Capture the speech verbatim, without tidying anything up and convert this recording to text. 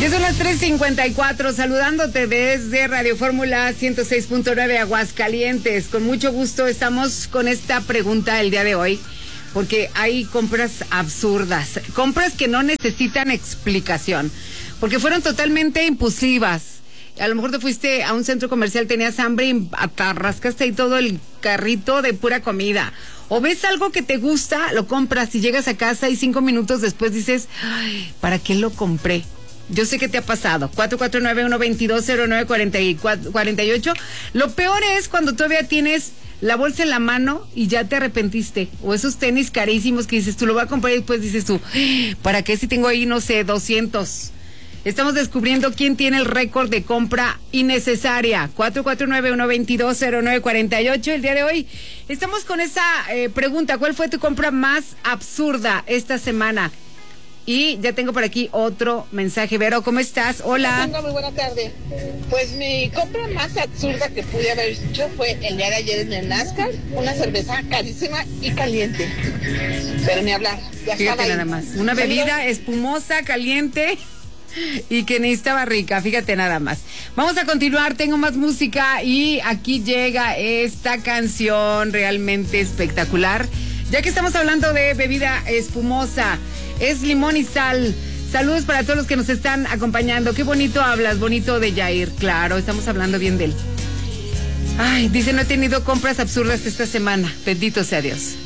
Ya son las tres cincuenta y cuatro, saludándote desde Radio Fórmula ciento seis punto nueve Aguascalientes. Con mucho gusto estamos con esta pregunta el día de hoy, porque hay compras absurdas, compras que no necesitan explicación, porque fueron totalmente impulsivas. A lo mejor te fuiste a un centro comercial, tenías hambre y atarrascaste ahí todo el carrito de pura comida. O ves algo que te gusta, lo compras y llegas a casa y cinco minutos después dices, ay, ¿para qué lo compré? Yo sé que te ha pasado. cuatro cuatro nueve, uno dos dos, cero nueve cuatro ocho. Lo peor es cuando todavía tienes la bolsa en la mano y ya te arrepentiste. O esos tenis carísimos que dices, tú lo voy a comprar y después dices tú, ¿para qué si tengo ahí, no sé, doscientos? Estamos descubriendo quién tiene el récord de compra innecesaria. cuatro cuatro nueve, uno dos dos, cero nueve cuatro ocho. El día de hoy estamos con esa eh, pregunta. ¿Cuál fue tu compra más absurda esta semana? Y ya tengo por aquí otro mensaje. Vero, ¿cómo estás? Hola. Tengo muy buena tarde. Pues mi compra más absurda que pude haber hecho fue el día de ayer en el NASCAR. Una cerveza carísima y caliente. Pero ni hablar. Ya Fíjate estaba ahí. nada más. Una bebida espumosa, caliente y que ni estaba rica. Fíjate nada más. Vamos a continuar. Tengo más música y aquí llega esta canción realmente espectacular. Ya que estamos hablando de bebida espumosa, es limón y sal. Saludos para todos los que nos están acompañando. Qué bonito hablas, bonito de Jair. Claro, estamos hablando bien de él. Ay, dice, no he tenido compras absurdas esta semana. Bendito sea Dios.